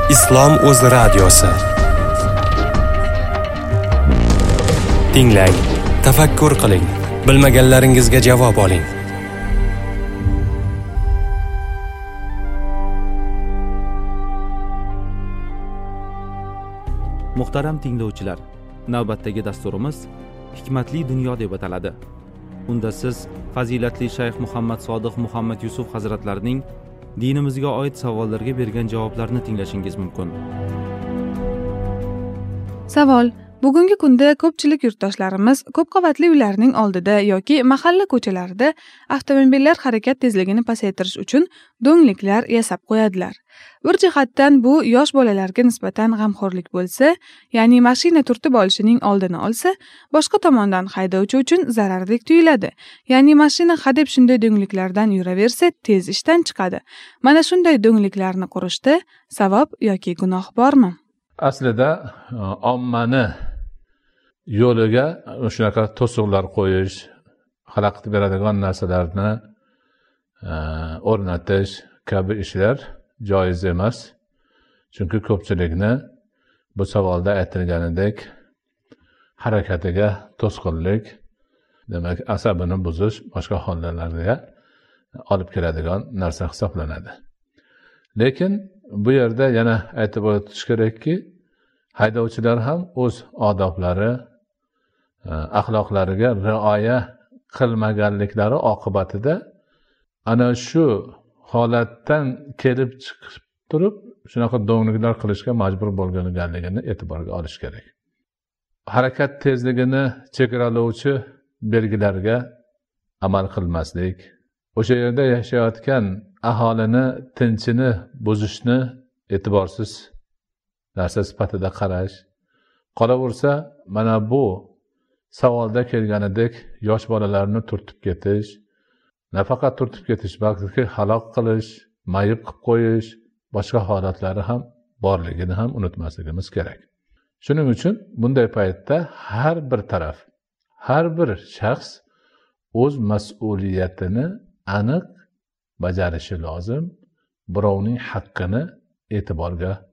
Islom o'z radiosi. Tinglang, tafakkur qiling, bilmaganlaringizga javob oling. Muhtaram tinglovchilar, navbatdagi dasturimiz Hikmatli dunyo deb ataladi. Unda siz fazilatli shayx Muhammad Sodiq Muhammad Yusuf hazratlarining dinimizga oid savollarga bergan javoblarni tinglashingiz mumkin. Savol: bugungi kunda ko'pchilik yurtdoshlarimiz ko'p qavatli uylarning oldida yoki mahalla ko'chalarida avtomobillar harakat tezligini pasaytirish uchun do'ngliklar yasab qo'yadilar. Bir jihatdan bu yosh bolalarga nisbatan g'amxo'rlik bo'lsa, ya'ni mashina turtib olishining oldini olsa, boshqa tomondan haydovchi uchun zarardek tuyuladi. Ya'ni mashina hadeb shunday do'ngliklardan yuraversa, tez ishdan chiqadi. Mana shunday do'ngliklarni qurishda savob yoki gunoh bormi? Aslida ommani yo'liga shunaqa to'siqlar qo'yish, xalaqit beradigan narsalarni o'rnatish kabi ishlar joiz emas. Chunki ko'pchilikni bu savolda aytilganidek harakatiga to'sqinlik, demak asabini buzish, boshqa hollarga olib keladigan narsa hisoblanadi. Lekin bu yerda yana aytib o'tish kerakki, haydovchilar ham o'z odoblari, axloqlariga rioya qilmaganliklari oqibatida ana shu holatdan kelib chiqib turib shunaqa do'ngliklar qilishga majbur bo'lganligini e'tiborga olish kerak. Harakat tezligini chegaralovchi belgilarga amal qilmaslik, o'sha yerda yashayotgan aholini tinchini buzishni e'tiborsiz narsa sifatida qarash. Qolaversa, mana bu savolda kelganidek yosh bolalarni turtib ketish, nafaqat turtib ketish, balki halok qilish, mayib qilib qo'yish, boshqa holatlari ham borligini ham unutmasligimiz kerak. Shuning uchun bunday paytda har bir taraf, har bir shaxs o'z mas'uliyatini aniq bajarishi lozim. Birovning haqqini e'tiborga